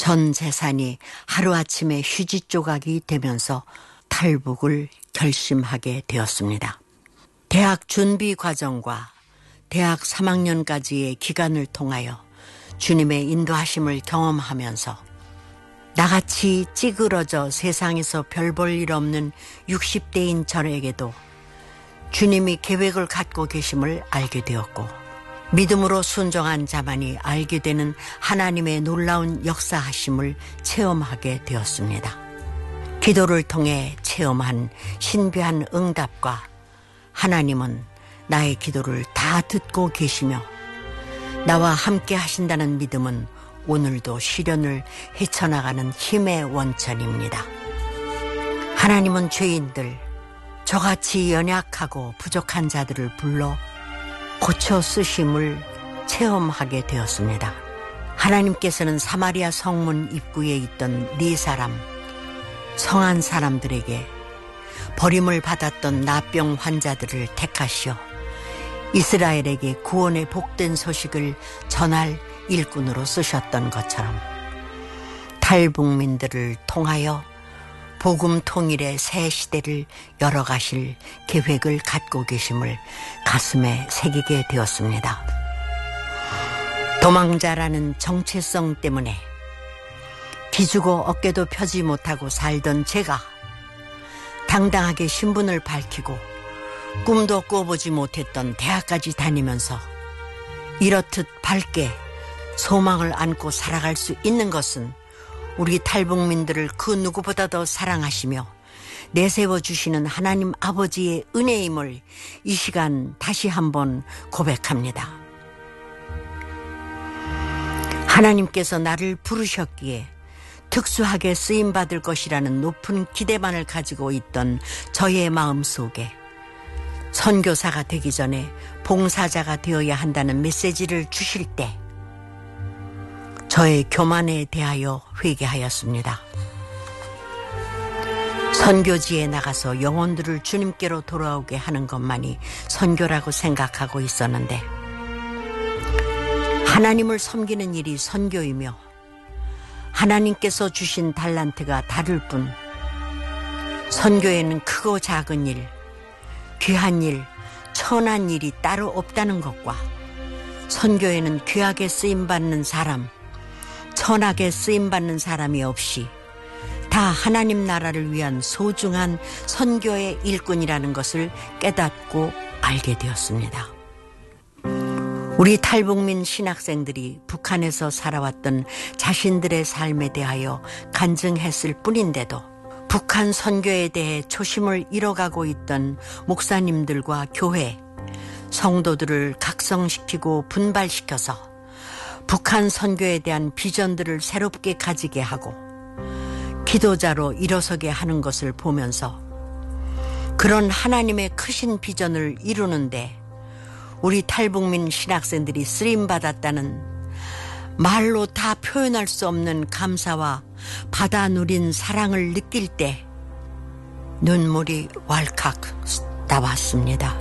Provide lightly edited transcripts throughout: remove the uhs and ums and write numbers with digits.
전 재산이 하루아침에 휴지 조각이 되면서 탈북을 결심하게 되었습니다. 대학 준비 과정과 대학 3학년까지의 기간을 통하여 주님의 인도하심을 경험하면서 나같이 찌그러져 세상에서 별 볼 일 없는 60대인 저에게도 주님이 계획을 갖고 계심을 알게 되었고, 믿음으로 순종한 자만이 알게 되는 하나님의 놀라운 역사하심을 체험하게 되었습니다. 기도를 통해 체험한 신비한 응답과 하나님은 나의 기도를 다 듣고 계시며 나와 함께 하신다는 믿음은 오늘도 시련을 헤쳐나가는 힘의 원천입니다. 하나님은 죄인들, 저같이 연약하고 부족한 자들을 불러 고쳐 쓰심을 체험하게 되었습니다. 하나님께서는 사마리아 성문 입구에 있던 네 사람, 성한 사람들에게 버림을 받았던 나병 환자들을 택하시어 이스라엘에게 구원의 복된 소식을 전할 일꾼으로 쓰셨던 것처럼 탈북민들을 통하여 복음 통일의 새 시대를 열어가실 계획을 갖고 계심을 가슴에 새기게 되었습니다. 도망자라는 정체성 때문에 기죽어 어깨도 펴지 못하고 살던 제가 당당하게 신분을 밝히고 꿈도 꿔보지 못했던 대학까지 다니면서 이렇듯 밝게 소망을 안고 살아갈 수 있는 것은 우리 탈북민들을 그 누구보다도 사랑하시며 내세워 주시는 하나님 아버지의 은혜임을 이 시간 다시 한번 고백합니다. 하나님께서 나를 부르셨기에 특수하게 쓰임받을 것이라는 높은 기대만을 가지고 있던 저의 마음속에 선교사가 되기 전에 봉사자가 되어야 한다는 메시지를 주실 때 저의 교만에 대하여 회개하였습니다. 선교지에 나가서 영혼들을 주님께로 돌아오게 하는 것만이 선교라고 생각하고 있었는데 하나님을 섬기는 일이 선교이며 하나님께서 주신 달란트가 다를 뿐 선교에는 크고 작은 일, 귀한 일, 천한 일이 따로 없다는 것과 선교에는 귀하게 쓰임받는 사람, 천하게 쓰임받는 사람이 없이 다 하나님 나라를 위한 소중한 선교의 일꾼이라는 것을 깨닫고 알게 되었습니다. 우리 탈북민 신학생들이 북한에서 살아왔던 자신들의 삶에 대하여 간증했을 뿐인데도 북한 선교에 대해 초심을 잃어가고 있던 목사님들과 교회, 성도들을 각성시키고 분발시켜서 북한 선교에 대한 비전들을 새롭게 가지게 하고 기도자로 일어서게 하는 것을 보면서 그런 하나님의 크신 비전을 이루는데 우리 탈북민 신학생들이 쓰임받았다는 말로 다 표현할 수 없는 감사와 받아 누린 사랑을 느낄 때 눈물이 왈칵 나왔습니다.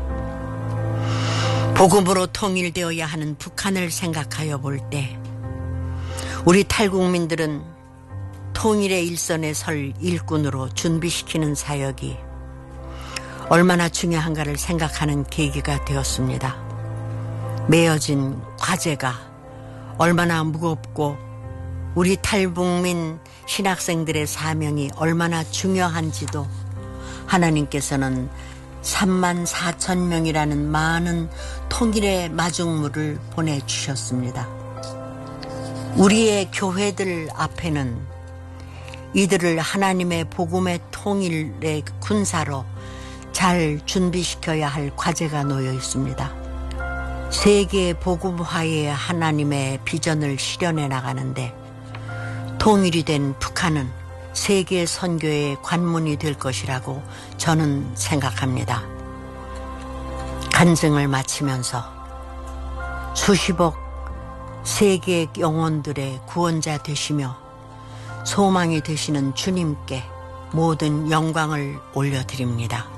복음으로 통일되어야 하는 북한을 생각하여 볼 때 우리 탈북민들은 통일의 일선에 설 일꾼으로 준비시키는 사역이 얼마나 중요한가를 생각하는 계기가 되었습니다. 매어진 과제가 얼마나 무겁고 우리 탈북민 신학생들의 사명이 얼마나 중요한지도 하나님께서는 34,000명이라는 많은 통일의 마중물을 보내주셨습니다. 우리의 교회들 앞에는 이들을 하나님의 복음의 통일의 군사로 잘 준비시켜야 할 과제가 놓여 있습니다. 세계 복음화의 하나님의 비전을 실현해 나가는데 통일이 된 북한은 세계 선교의 관문이 될 것이라고 저는 생각합니다. 간증을 마치면서 수십억 세계 영혼들의 구원자 되시며 소망이 되시는 주님께 모든 영광을 올려드립니다.